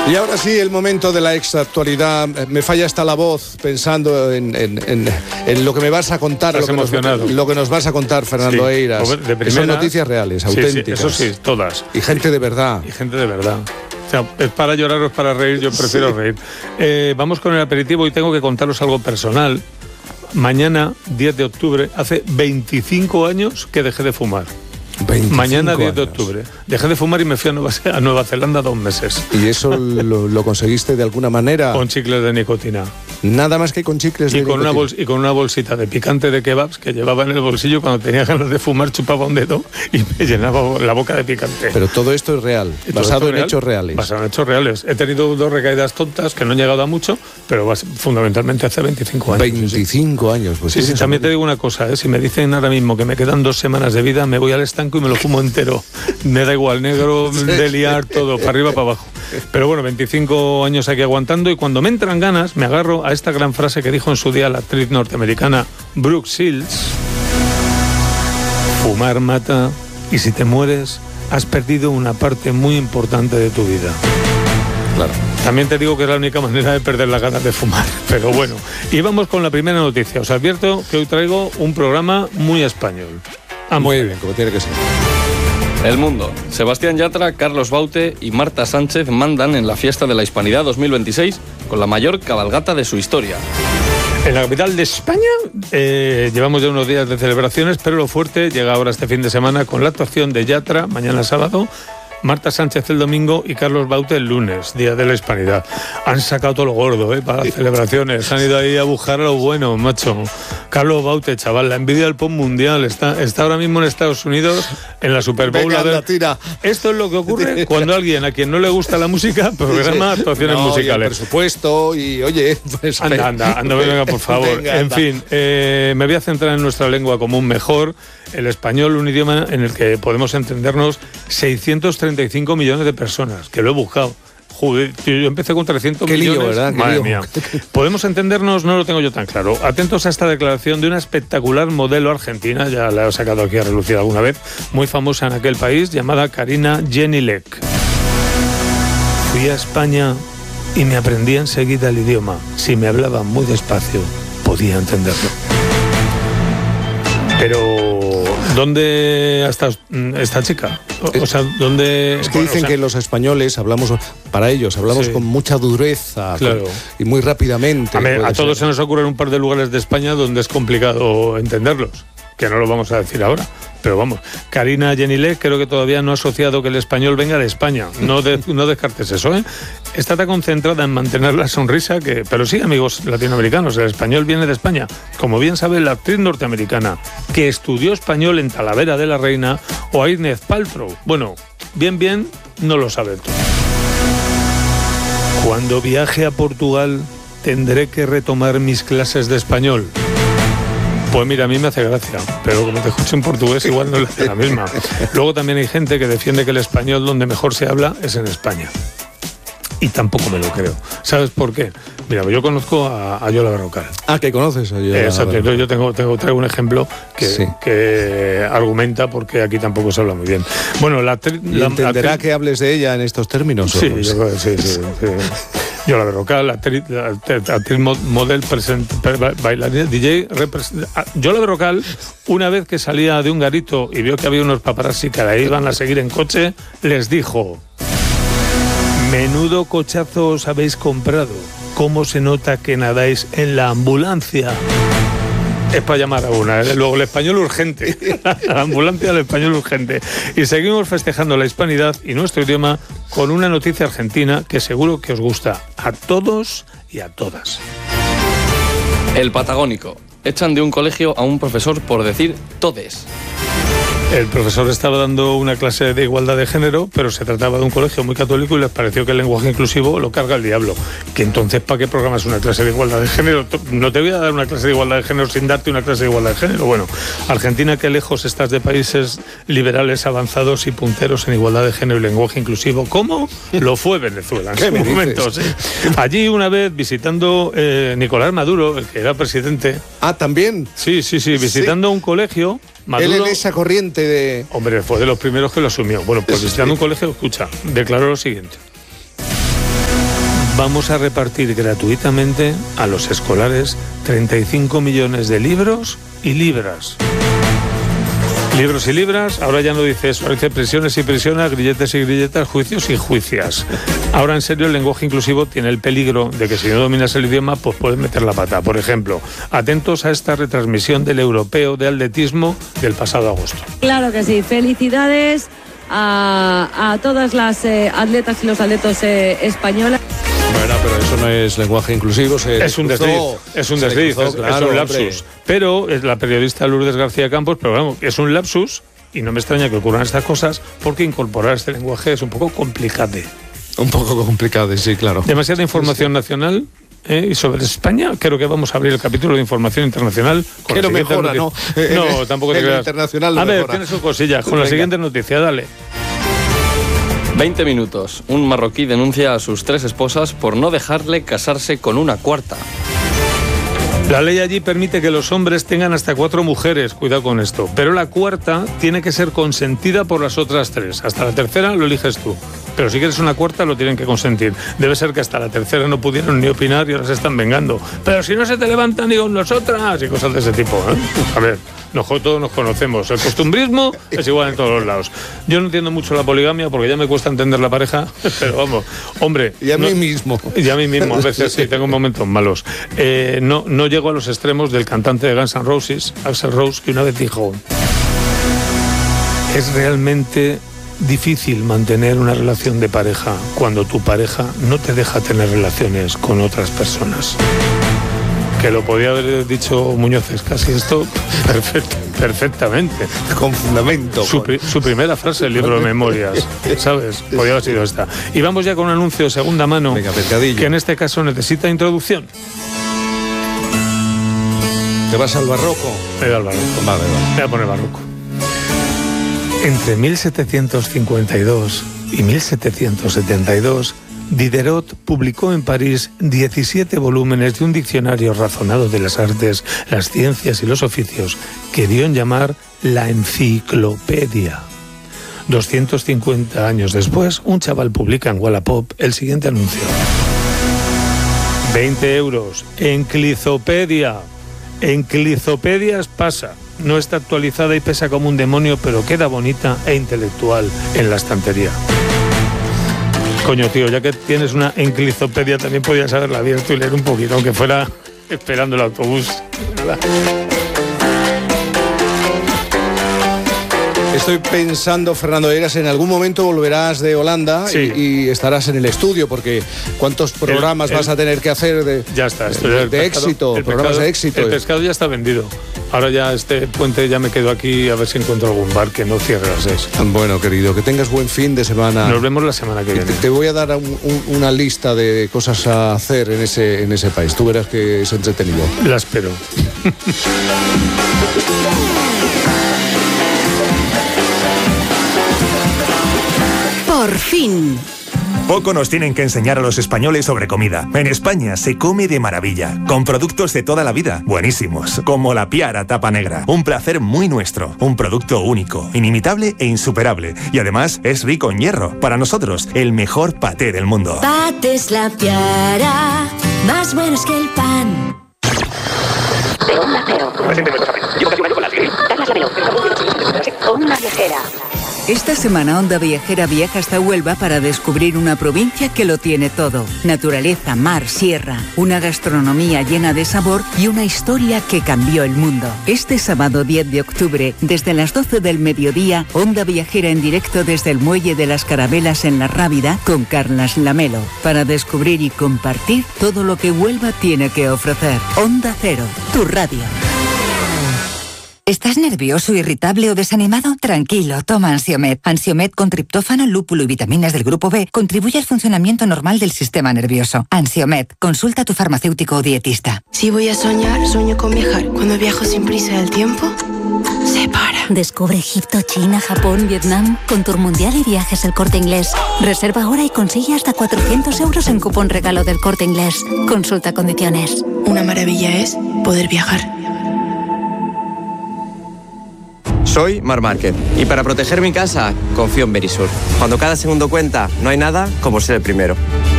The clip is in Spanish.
Y ahora sí, el momento de la exactualidad. Me falla hasta la voz pensando en lo que me vas a contar. Lo que nos vas a contar, Fernando Eiras. Son noticias reales, auténticas. Sí, eso sí, todas. Y gente de verdad. O sea, es para llorar o es para reír, yo prefiero reír. Vamos con el aperitivo y tengo que contaros algo personal. Mañana, 10 de octubre, hace 25 años que dejé de fumar. Mañana 10 de octubre. Dejé de fumar y me fui a Nueva Zelanda 2 meses. ¿Y eso lo conseguiste de alguna manera? Con chicles de nicotina. Nada más que con chicles de nicotina. Y con una bolsita de picante de kebabs que llevaba en el bolsillo. Cuando tenía ganas de fumar, chupaba un dedo y me llenaba la boca de picante. Pero todo esto es real, basado en hechos reales. Basado en hechos reales. He tenido 2 recaídas tontas que no han llegado a mucho, pero fundamentalmente hace 25 años. 25 años. Pues sí, también te digo una cosa, si me dicen ahora mismo que me quedan 2 semanas de vida, me voy al estanco y me lo fumo entero. Me da igual, negro, de liar, todo, para arriba, para abajo. Pero bueno, 25 años aquí aguantando, y cuando me entran ganas, me agarro a esta gran frase que dijo en su día la actriz norteamericana Brooke Shields: fumar mata, y si te mueres, has perdido una parte muy importante de tu vida. Claro. También te digo que es la única manera de perder las ganas de fumar. Pero bueno, y vamos con la primera noticia. Os advierto que hoy traigo un programa muy español. Muy bien, como tiene que ser. El Mundo. Sebastián Yatra, Carlos Baute y Marta Sánchez mandan en la Fiesta de la Hispanidad 2026 con la mayor cabalgata de su historia. En la capital de España llevamos ya unos días de celebraciones, pero lo fuerte llega ahora este fin de semana con la actuación de Yatra mañana sábado, Marta Sánchez el domingo y Carlos Baute el lunes, Día de la Hispanidad. Han sacado todo lo gordo para las celebraciones. Han ido ahí a buscar a lo bueno, macho. Carlos Baute, chaval, la envidia del pop mundial. Está ahora mismo en Estados Unidos en la Super Bowl. Venga, tira. Esto es lo que ocurre cuando alguien a quien no le gusta la música programa actuaciones musicales. Y el presupuesto y, oye... Pues, anda, venga, por favor. Venga, en fin, me voy a centrar en nuestra lengua común mejor. El español, un idioma en el que podemos entendernos 635 millones de personas, que lo he buscado. Joder, yo empecé con 300 millones. Qué lío, ¿verdad? Madre mía. ¿Podemos entendernos? No lo tengo yo tan claro. Atentos a esta declaración de una espectacular modelo argentina, ya la he sacado aquí a relucir alguna vez, muy famosa en aquel país, llamada Karina Genilec. Fui a España y me aprendí enseguida el idioma. Si me hablaban muy despacio, podía entenderlo. Pero ¿dónde está esta chica? O sea, ¿dónde...? Es que dicen que los españoles hablamos con mucha dureza, claro, y muy rápidamente. A todos se nos ocurren un par de lugares de España donde es complicado entenderlos, que no lo vamos a decir ahora. Pero vamos, Karina Genilec creo que todavía no ha asociado que el español venga de España. No descartes eso, ¿eh? Está tan concentrada en mantener la sonrisa que... Pero sí, amigos latinoamericanos, el español viene de España. Como bien sabe la actriz norteamericana que estudió español en Talavera de la Reina, o a Gwyneth Paltrow. Bueno, bien, no lo sabe tú. Cuando viaje a Portugal tendré que retomar mis clases de español. Pues mira, a mí me hace gracia, pero como te escucho en portugués igual no le hace la misma. Luego también hay gente que defiende que el español donde mejor se habla es en España. Y tampoco me lo creo. ¿Sabes por qué? Mira, yo conozco a Yola Berrocal. Ah, ¿que conoces a Yola? Exacto, yo traigo un ejemplo que argumenta porque aquí tampoco se habla muy bien. Bueno, ¿entenderá que hables de ella en estos términos? Sí, yo creo que sí. Yola Berrocal, actriz model, bailarina, DJ. Yola Berrocal, una vez que salía de un garito y vio que había unos paparazzi que la iban a seguir en coche, les dijo: menudo cochazo os habéis comprado. ¿Cómo se nota que nadáis en la ambulancia? Es para llamar a una. Luego el español urgente. La ambulancia del español urgente. Y seguimos festejando la hispanidad y nuestro idioma con una noticia argentina que seguro que os gusta a todos y a todas. El Patagónico. Echan de un colegio a un profesor por decir todes. El profesor estaba dando una clase de igualdad de género, pero se trataba de un colegio muy católico y les pareció que el lenguaje inclusivo lo carga el diablo. Que entonces, ¿para qué programas una clase de igualdad de género? No te voy a dar una clase de igualdad de género sin darte una clase de igualdad de género. Bueno, Argentina, qué lejos estás de países liberales, avanzados y punteros en igualdad de género y lenguaje inclusivo. ¿Cómo? Lo fue Venezuela en su momento. Sí. Allí una vez visitando Nicolás Maduro, el que era presidente. Ah, ¿también? Sí, visitando un colegio. Maduro, él en esa corriente de... Hombre, fue de los primeros que lo asumió. Bueno, pues visitando un colegio, escucha, declaró lo siguiente. vamos a repartir gratuitamente a los escolares 35 millones de libros y libras. Libros y libras, ahora ya no dice eso, ahora dice prisiones y prisionas, grilletes y grilletas, juicios y juicias. Ahora en serio el lenguaje inclusivo tiene el peligro de que si no dominas el idioma pues puedes meter la pata. Por ejemplo, atentos a esta retransmisión del europeo de atletismo del pasado agosto. Claro que sí, felicidades a todas las atletas y los atletas españolas. Bueno, pero eso no es lenguaje inclusivo. Es un desliz, claro, es un lapsus. Hombre. Pero es la periodista Lourdes García Campos, pero vamos, es un lapsus y no me extraña que ocurran estas cosas porque incorporar este lenguaje es un poco complicado. Un poco complicado, sí, claro. Demasiada información nacional. Y sobre España, creo que vamos a abrir el capítulo de información internacional. Que lo mejora, ¿no? No, tampoco te creas. Internacional lo a ver, mejora. Tienes sus cosillas. Con la siguiente noticia, dale. 20 minutos. Un marroquí denuncia a sus 3 esposas por no dejarle casarse con una cuarta. La ley allí permite que los hombres tengan hasta 4 mujeres, cuidado con esto, pero la cuarta tiene que ser consentida por las otras 3. Hasta la tercera lo eliges tú, pero si quieres una cuarta lo tienen que consentir. Debe ser que hasta la tercera no pudieron ni opinar y ahora se están vengando. Pero si no se te levantan ni con nosotras y cosas de ese tipo, ¿eh? A ver, todos nos conocemos. El costumbrismo es igual en todos los lados. Yo no entiendo mucho la poligamia porque ya me cuesta entender la pareja, pero vamos, hombre. Y a mí mismo. Y a mí mismo, a veces sí, tengo momentos malos. No llego a los extremos del cantante de Guns N' Roses, Axl Rose, que una vez dijo: es realmente difícil mantener una relación de pareja cuando tu pareja no te deja tener relaciones con otras personas. Que lo podía haber dicho Muñoz, casi esto perfectamente. Con fundamento. Su primera frase del libro de memorias, ¿sabes? Podría haber sido esta. Y vamos ya con un anuncio de segunda mano. Venga, pescadillo. Que en este caso necesita introducción. ¿Te vas al barroco? Me voy al barroco. Vale. Voy a poner barroco. Entre 1752 y 1772, Diderot publicó en París 17 volúmenes de un diccionario razonado de las artes, las ciencias y los oficios, que dio en llamar la Enciclopedia. 250 años después, un chaval publica en Wallapop el siguiente anuncio: 20 euros, Enciclopedia. Enciclopedias pasa. No está actualizada y pesa como un demonio, pero queda bonita e intelectual en la estantería. Coño, tío, ya que tienes una enciclopedia, también podías haberla abierto y leer un poquito, aunque fuera esperando el autobús. Estoy pensando, Fernando Eiras, en algún momento volverás de Holanda, sí, y estarás en el estudio, porque ¿cuántos programas vas a tener que hacer de éxito? Programas de éxito. El pescado ya está vendido. Ahora ya este puente ya me quedo aquí a ver si encuentro algún bar que no cierre a las 6. Bueno, querido, que tengas buen fin de semana. Nos vemos la semana que viene. Te voy a dar una lista de cosas a hacer en ese país. Tú verás que es entretenido. La espero. Por fin. Poco nos tienen que enseñar a los españoles sobre comida. En España se come de maravilla, con productos de toda la vida, buenísimos, como la Piara Tapa Negra. Un placer muy nuestro, un producto único, inimitable e insuperable. Y además es rico en hierro. Para nosotros, el mejor paté del mundo. Patés La Piara, más buenos que el pan. Onda Cero. Onda Viajera. Esta semana Onda Viajera viaja hasta Huelva para descubrir una provincia que lo tiene todo. Naturaleza, mar, sierra, una gastronomía llena de sabor y una historia que cambió el mundo. Este sábado 10 de octubre, desde las 12 del mediodía, Onda Viajera en directo desde el Muelle de las Carabelas en La Rábida con Carlas Lamelo, para descubrir y compartir todo lo que Huelva tiene que ofrecer. Onda Cero, tu radio. ¿Estás nervioso, irritable o desanimado? Tranquilo, toma Ansiomed. Ansiomed con triptófano, lúpulo y vitaminas del grupo B contribuye al funcionamiento normal del sistema nervioso. Ansiomed, consulta a tu farmacéutico o dietista. Si voy a soñar, sueño con viajar. Cuando viajo sin prisa del tiempo, se para. Descubre Egipto, China, Japón, Vietnam con Tour Mundial y Viajes El Corte Inglés. Reserva ahora y consigue hasta 400 euros en cupón regalo del Corte Inglés. Consulta condiciones. Una maravilla es poder viajar. Soy Mar Márquez y para proteger mi casa confío en Verisur. Cuando cada segundo cuenta, no hay nada como ser el primero.